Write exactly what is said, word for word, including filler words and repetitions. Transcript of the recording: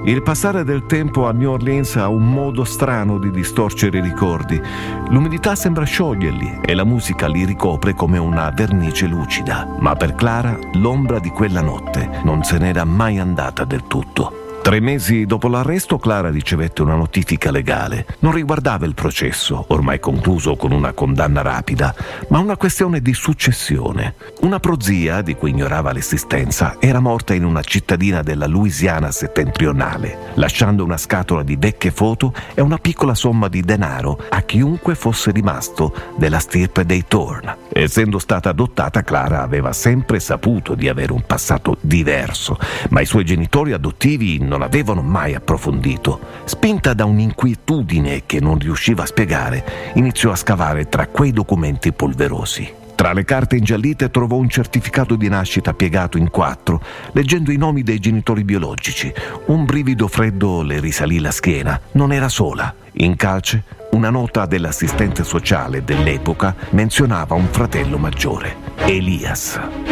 Il passare del tempo a New Orleans ha un modo strano di distorcere i ricordi. L'umidità sembra scioglierli e la musica li ricopre come una vernice lucida. Ma per Clara l'ombra di quella notte non se n'era mai andata del tutto. Tre mesi dopo l'arresto, Clara ricevette una notifica legale. Non riguardava il processo, ormai concluso con una condanna rapida, ma una questione di successione. Una prozia, di cui ignorava l'esistenza, era morta in una cittadina della Louisiana settentrionale, lasciando una scatola di vecchie foto e una piccola somma di denaro a chiunque fosse rimasto della stirpe dei Thorne. Essendo stata adottata, Clara aveva sempre saputo di avere un passato diverso, ma i suoi genitori adottivi non avevano mai approfondito. Spinta da un'inquietudine che non riusciva a spiegare, iniziò a scavare tra quei documenti polverosi. Tra le carte ingiallite trovò un certificato di nascita piegato in quattro, leggendo i nomi dei genitori biologici. Un brivido freddo le risalì la schiena. Non era sola. In calce, una nota dell'assistente sociale dell'epoca menzionava un fratello maggiore, Elias.